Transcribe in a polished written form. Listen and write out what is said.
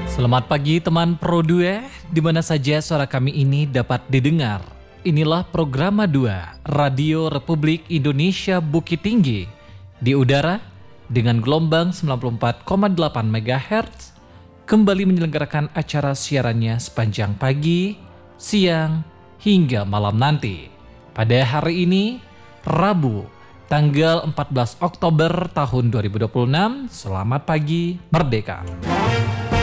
Selamat pagi teman Pro 2, di mana saja suara kami ini dapat didengar. Inilah program 2 Radio Republik Indonesia Bukit Tinggi di udara dengan gelombang 94,8 MHz kembali menyelenggarakan acara siarannya sepanjang pagi, siang, hingga malam nanti. Pada hari ini, Rabu, tanggal 14 Oktober tahun 2026, selamat pagi, Merdeka!